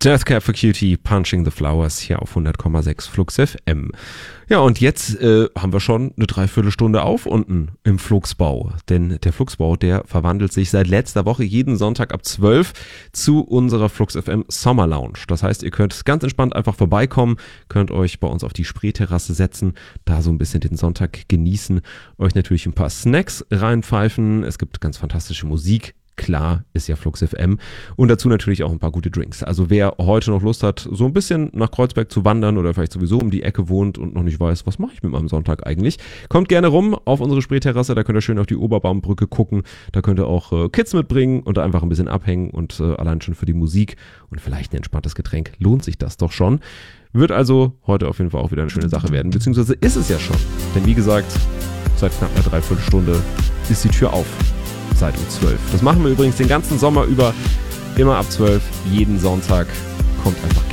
Deathcap for Cutie, Punching the Flowers hier auf 100,6 Flux FM. Ja, und jetzt haben wir schon eine Dreiviertelstunde auf unten im Fluxbau. Denn der Fluxbau, der verwandelt sich seit letzter Woche jeden Sonntag ab 12 zu unserer Flux FM Sommer Lounge. Das heißt, ihr könnt ganz entspannt einfach vorbeikommen, könnt euch bei uns auf die Spreeterrasse setzen, da so ein bisschen den Sonntag genießen, euch natürlich ein paar Snacks reinpfeifen. Es gibt ganz fantastische Musik. Klar, ist ja Flux FM. Und dazu natürlich auch ein paar gute Drinks. Also wer heute noch Lust hat, so ein bisschen nach Kreuzberg zu wandern oder vielleicht sowieso um die Ecke wohnt und noch nicht weiß, was mache ich mit meinem Sonntag eigentlich, kommt gerne rum auf unsere Spreeterrasse. Da könnt ihr schön auf die Oberbaumbrücke gucken. Da könnt ihr auch Kids mitbringen und einfach ein bisschen abhängen. Und allein schon für die Musik und vielleicht ein entspanntes Getränk lohnt sich das doch schon. Wird also heute auf jeden Fall auch wieder eine schöne Sache werden. Beziehungsweise ist es ja schon. Denn wie gesagt, seit knapp einer Dreiviertelstunde ist die Tür auf. Seit um 12. Das machen wir übrigens den ganzen Sommer über, immer ab 12, jeden Sonntag. Kommt einfach gerne.